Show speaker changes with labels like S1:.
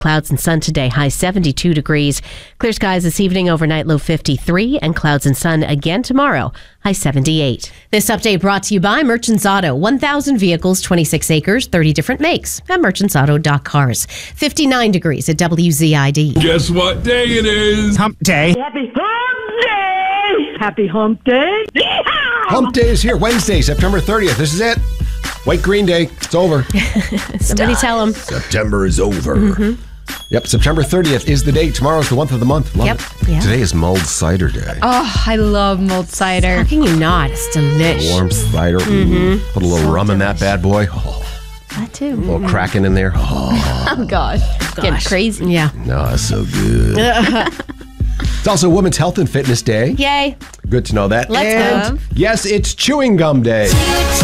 S1: Clouds and sun today, high 72 degrees. Clear skies this evening, overnight low 53, and clouds and sun again tomorrow, high 78. This update brought to you by Merchants Auto. 1,000 vehicles, 26 acres, 30 different makes at merchantsauto.cars. 59 degrees at WZID.
S2: Guess what day it is?
S3: Hump day.
S4: Happy Hump Day! Happy Hump Day! Yeehaw!
S5: Hump Day is here, Wednesday, September 30th. This is it. White Green Day. It's over.
S1: Somebody tell them.
S5: September is over. Yep, September 30th is the date. Tomorrow's the 1st of the month. Love it.
S1: Yeah.
S5: Today is mulled cider day.
S6: Oh, I love mulled cider.
S1: How can you not? It's delicious.
S5: Warm cider. Put a little rum in that bad boy. Oh,
S1: That too.
S5: a little cracking in there. Oh,
S6: Oh, gosh. Getting crazy.
S1: Yeah.
S5: no, it's so good. It's also Women's Health and Fitness Day.
S1: Yay.
S5: Good to know that.
S1: Let's
S5: and
S1: go.
S5: yes, it's Chewing Gum Day.